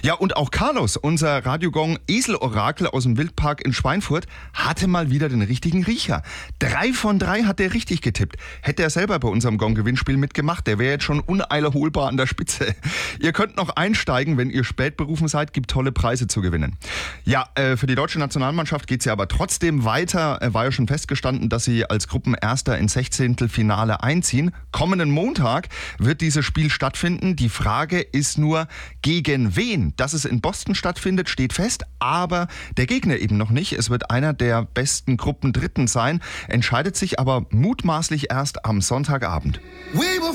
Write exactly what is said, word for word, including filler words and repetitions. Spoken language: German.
Ja, und auch Carlos, unser Radiogong Esel-Orakel aus dem Wildpark in Schweinfurt, hatte mal wieder den richtigen Riecher. Drei von drei hat er richtig getippt. Hätte er selber bei unserem Gong-Gewinnspiel mitgemacht, der wäre jetzt schon uneilerholbar an der Spitze. Ihr könnt noch einsteigen, wenn ihr spät berufen seid, gibt tolle Preise zu gewinnen. Ja, äh, für die deutsche Nationalmannschaft geht es ja aber trotzdem weiter. Äh, war ja schon festgestanden, dass sie als Gruppenerster ins Sechzehntelfinale einziehen. Kommenden Montag wird dieses Spiel stattfinden. Die Frage ist nur, gegen wen? Dass es in Boston stattfindet, steht fest, aber der Gegner eben noch nicht. Es wird einer der besten Gruppendritten sein, entscheidet sich aber mutmaßlich erst am Sonntagabend. We will